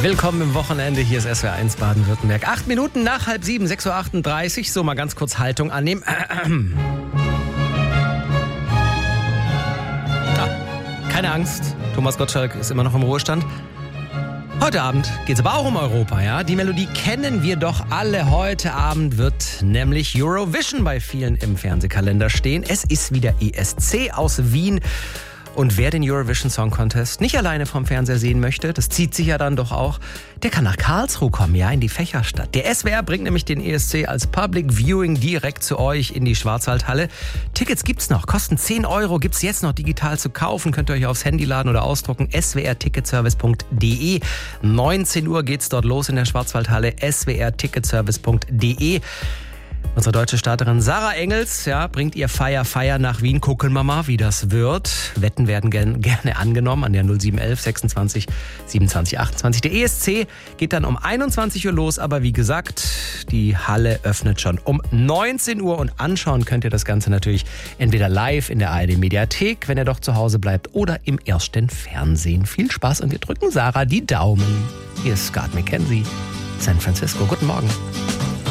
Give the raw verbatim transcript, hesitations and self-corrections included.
Willkommen im Wochenende, hier ist S W R eins Baden-Württemberg. Acht Minuten nach halb sieben, sechs Uhr achtunddreißig. So, mal ganz kurz Haltung annehmen. Ah, keine Angst, Thomas Gottschalk ist immer noch im Ruhestand. Heute Abend geht es aber auch um Europa, ja. Die Melodie kennen wir doch alle. Heute Abend wird nämlich Eurovision bei vielen im Fernsehkalender stehen. Es ist wieder E S C aus Wien. Und wer den Eurovision Song Contest nicht alleine vom Fernseher sehen möchte, das zieht sich ja dann doch auch, der kann nach Karlsruhe kommen, ja, in die Fächerstadt. Der S W R bringt nämlich den E S C als Public Viewing direkt zu euch in die Schwarzwaldhalle. Tickets gibt's noch, kosten zehn Euro, gibt's jetzt noch digital zu kaufen, könnt ihr euch aufs Handy laden oder ausdrucken, s w r ticketservice punkt d e. neunzehn Uhr geht's dort los in der Schwarzwaldhalle, s w r ticketservice punkt d e. Unsere deutsche Starterin Sarah Engels, ja, bringt ihr Feier Feier nach Wien. Gucken wir mal, wie das wird. Wetten werden gern, gerne angenommen an der null sieben elf sechsundzwanzig siebenundzwanzig achtundzwanzig. Der E S C geht dann um einundzwanzig Uhr los, aber wie gesagt, die Halle öffnet schon um neunzehn Uhr und anschauen könnt ihr das Ganze natürlich entweder live in der A R D-Mediathek, wenn ihr doch zu Hause bleibt, oder im ersten Fernsehen. Viel Spaß und wir drücken Sarah die Daumen. Hier ist Scott McKenzie, San Francisco. Guten Morgen.